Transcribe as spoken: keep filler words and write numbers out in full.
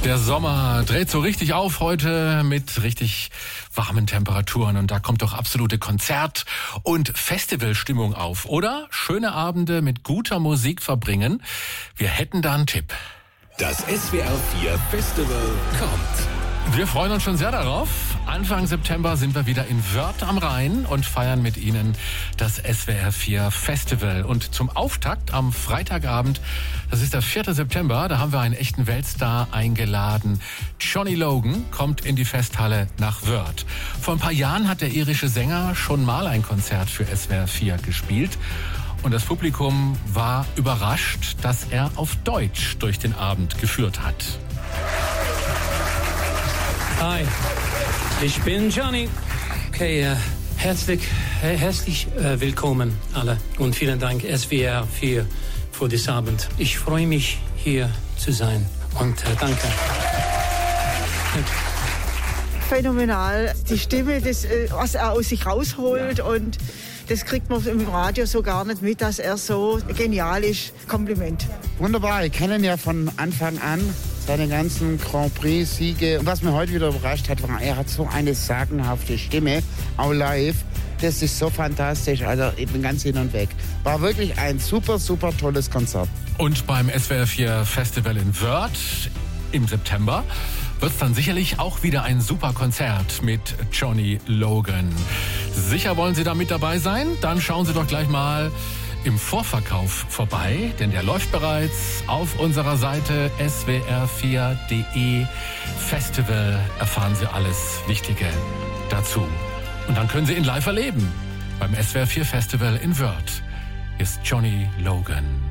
Der Sommer dreht so richtig auf heute mit richtig warmen Temperaturen und da kommt doch absolute Konzert- und Festivalstimmung auf, oder? Schöne Abende mit guter Musik verbringen. Wir hätten da einen Tipp. Das S W R vier Festival kommt. Wir freuen uns schon sehr darauf. Anfang September sind wir wieder in Wörth am Rhein und feiern mit Ihnen das S W R vier Festival. Und zum Auftakt am Freitagabend, das ist der vierte September, da haben wir einen echten Weltstar eingeladen. Johnny Logan kommt in die Festhalle nach Wörth. Vor ein paar Jahren hat der irische Sänger schon mal ein Konzert für S W R vier gespielt. Und das Publikum war überrascht, dass er auf Deutsch durch den Abend geführt hat. Hi, ich bin Johnny. Okay, äh, herzlich, äh, herzlich äh, willkommen alle und vielen Dank S W R vier für diesen Abend. Ich freue mich, hier zu sein und äh, danke. Phänomenal, die Stimme, das, was er aus sich rausholt, und das kriegt man im Radio so gar nicht mit, dass er so genial ist. Kompliment. Wunderbar, ich kenne ihn ja von Anfang an, seine ganzen Grand Prix-Siege. Und was mir heute wieder überrascht hat, war, er hat so eine sagenhafte Stimme, auch live. Das ist so fantastisch, also ich bin ganz hin und weg. War wirklich ein super, super tolles Konzert. Und beim S W R vier Festival in Wörth im September wird es dann sicherlich auch wieder ein super Konzert mit Johnny Logan. Sicher wollen Sie da mit dabei sein? Dann schauen Sie doch gleich mal im Vorverkauf vorbei, denn der läuft bereits auf unserer Seite S W R vier punkt de. Festival, erfahren Sie alles Wichtige dazu. Und dann können Sie ihn live erleben beim S W R vier Festival in Wörth. Hier ist Johnny Logan.